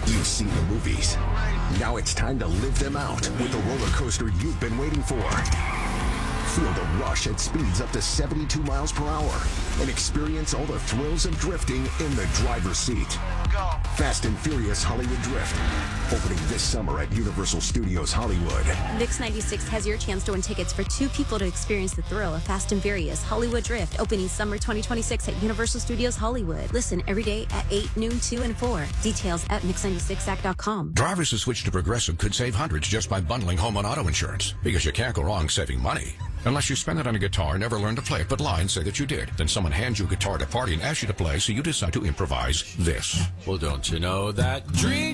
You've seen the movies. Now it's time to live them out with the roller coaster you've been waiting for. Feel the rush at speeds up to 72 miles per hour and experience all the thrills of drifting in the driver's seat. Fast and Furious Hollywood Drift, opening this summer at Universal Studios Hollywood. Mix 96 has your chance to win tickets for 2 people to experience the thrill of Fast and Furious Hollywood Drift, opening summer 2026 at Universal Studios Hollywood. Listen every day at 8, noon, 2, and 4. Details at mix96act.com. Drivers who switch to Progressive could save hundreds just by bundling home and auto insurance, because you can't go wrong saving money. Unless you spend it on a guitar, never learn to play it, but lie and say that you did. Then someone hands you a guitar at a party and asks you to play, so you decide to improvise this. Well, don't you know that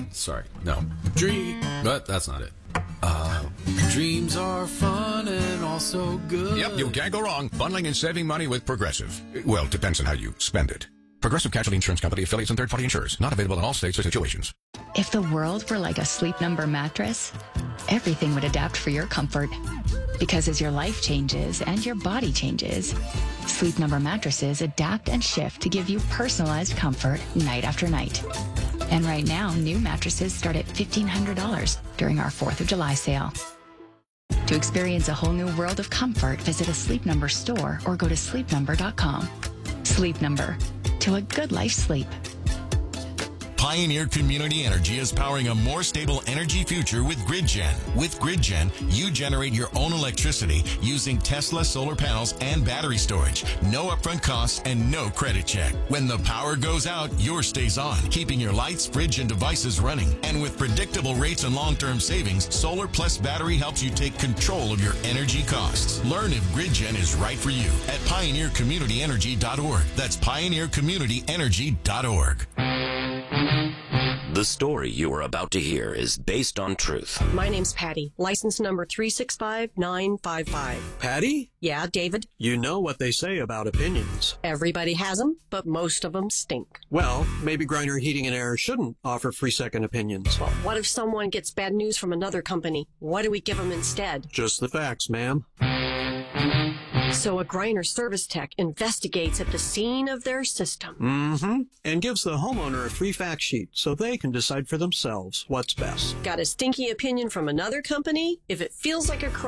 but that's not it. Dreams are fun and also good. Yep, you can't go wrong. Bundling and saving money with Progressive. Well, depends on how you spend it. Progressive Casualty Insurance Company, affiliates, and third-party insurers. Not available in all states or situations. If the world were like a Sleep Number mattress, everything would adapt for your comfort. Because as your life changes and your body changes, Sleep Number mattresses adapt and shift to give you personalized comfort night after night. And right now, new mattresses start at $1,500 during our 4th of July sale. To experience a whole new world of comfort, visit a Sleep Number store or go to sleepnumber.com. Sleep Number. To a good life sleep. Pioneer Community Energy is powering a more stable energy future with GridGen. With GridGen, you generate your own electricity using Tesla solar panels and battery storage. No upfront costs and no credit check. When the power goes out, yours stays on, keeping your lights, fridge, and devices running. And with predictable rates and long-term savings, Solar Plus Battery helps you take control of your energy costs. Learn if GridGen is right for you at pioneercommunityenergy.org. That's pioneercommunityenergy.org. The story you are about to hear is based on truth. My name's Patty, license number 365955. Patty? Yeah, David? You know what they say about opinions. Everybody has them, but most of them stink. Well, maybe Griner Heating and Air shouldn't offer free second opinions. Well, what if someone gets bad news from another company? What do we give them instead? Just the facts, ma'am. So a Griner service tech investigates at the scene of their system. Mm-hmm. And gives the homeowner a free fact sheet so they can decide for themselves what's best. Got a stinky opinion from another company? If it feels like a crime,